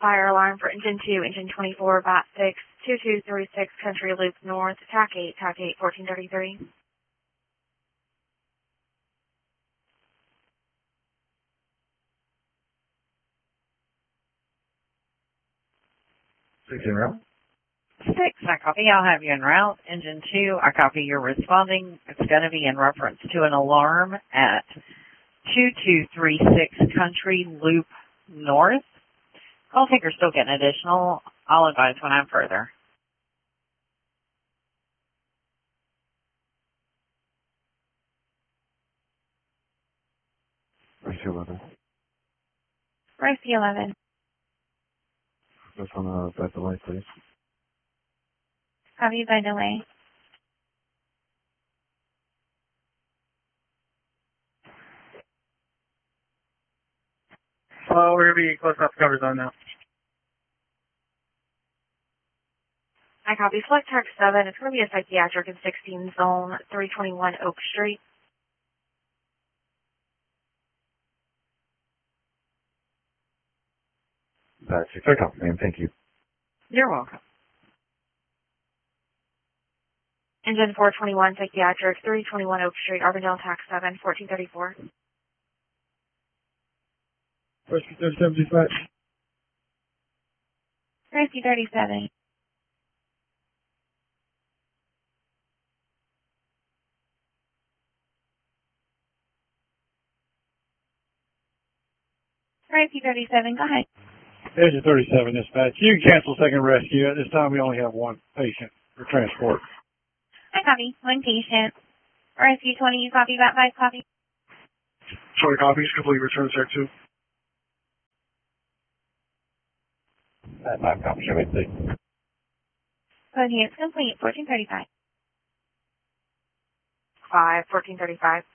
fire alarm for engine 2, engine 24, bat 6, 2236 Country Loop North, TAC 8, 1433. Six en route. 6, I copy. I'll have you en route. Engine 2, I copy. You're responding. It's going to be in reference to an alarm at 2236 Country Loop North. Call taker's still getting additional. I'll advise when I'm further. Race 11. Race 11. That's on the bed delay, please. Copy by delay. We're going to be close enough to cover zone now. I copy. Select TAC 7. It's going to be a psychiatric in 16 zone, 321 Oak Street. That's 6, I copy, ma'am. Thank you. You're welcome. Engine 421 psychiatric, 321 Oak Street, Arbondale, TAC 7, 1434. Rescue 37 dispatch. Rescue 37. Rescue 37, go ahead. Engine 37 dispatch. You can cancel second rescue. At this time, we only have one patient for transport. I copy. One patient. Rescue 20, you copy. Bat 5, copy. 20 copies. Complete return check 2. That 5 copy, show me, please. Code here, it's complete. 1435. 5, 1435.